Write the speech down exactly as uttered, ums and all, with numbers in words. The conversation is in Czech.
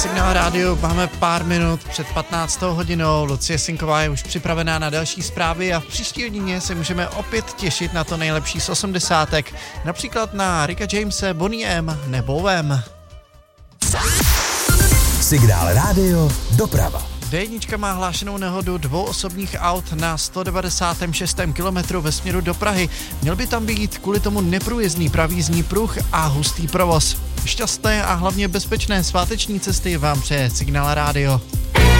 Signál rádio, máme pár minut před patnáctou hodinou, Lucie Sinková je už připravená na další zprávy a v příští hodině se můžeme opět těšit na to nejlepší z osmdesátek, například na Ricka Jamese, Bonnie M nebo Vem. Signál rádio, doprava. dé jedna má hlášenou nehodu dvou osobních aut na sto devadesátém šestém kilometru ve směru do Prahy. Měl by tam být kvůli tomu neprůjezdný pravý jízdní pruh a hustý provoz. Šťastné a hlavně bezpečné sváteční cesty vám přeje Signál rádio.